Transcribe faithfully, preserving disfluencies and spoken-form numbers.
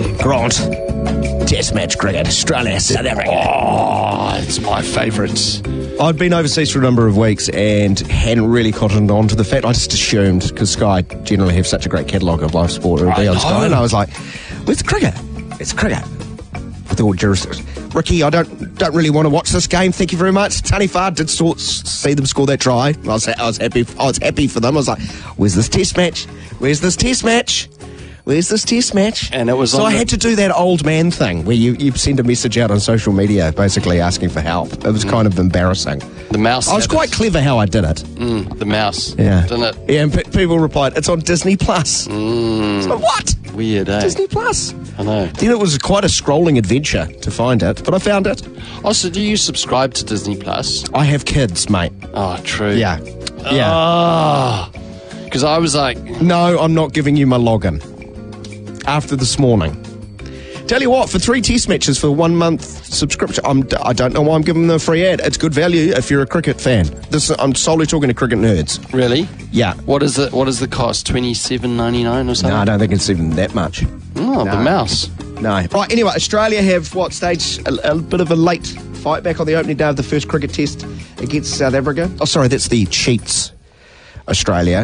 Grant, Test match cricket, Australia, South Africa. Oh, it's my favourite. I'd been overseas for a number of weeks and hadn't really cottoned on to the fact. I just assumed, because Sky generally have such a great catalogue of live sport, it would be on Sky, and I was like, where's the cricket? It's cricket. With all due respect. Ricky, I don't don't really want to watch this game, thank you very much. Tanifar did sort, see them score that try. I was, I was happy I was happy for them. I was like, where's this test match? Where's this test match? Where's this test match? And it was so on I the- had to do that old man thing where you, you send a message out on social media basically asking for help. It was mm. kind of embarrassing. The mouse. I was quite it. clever how I did it. Mm, the mouse. Yeah. Didn't it? Yeah, and p- people replied, it's on Disney Plus. Mm. So what? Weird, eh? Disney Plus. I know. Then it was quite a scrolling adventure to find it, but I found it. Also, do you subscribe to Disney Plus? I have kids, mate. Oh, true. Yeah. Yeah. Oh. Because I was like... No, I'm not giving you my login. After this morning. Tell you what, for three test matches for one month subscription, I'm, I don't know why I'm giving them a free ad. It's good value if you're a cricket fan. This I'm solely talking to cricket nerds. Really? Yeah. What is it? What is the cost? twenty-seven ninety-nine or something? No, I don't think it's even that much. Oh, no. The mouse. No. Right, anyway, Australia have, what, staged a, a bit of a late fight back on the opening day of the first cricket test against South Africa. Oh, sorry, that's the Cheats, Australia.